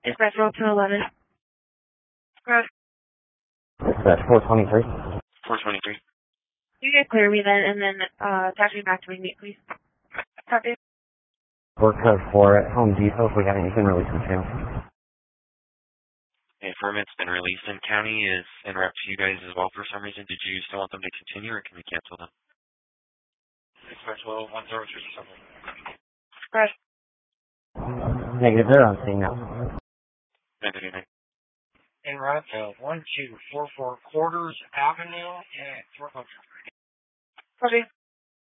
Dispatch roll 211. Road. Dispatch 423. 423. You can clear me then, and then tax me back to my meet, please. Copy. We're code 4 at Home Depot. If we haven't, you can release the channel. Okay, permit's been released, and county is en route to you guys as well for some reason. Did you still want them to continue, or can we cancel them? Dispatch 1037. Road. Negative, they're on scene now. Negative. En route to 1244 Quarters Avenue at Fort Lauderdale. Copy.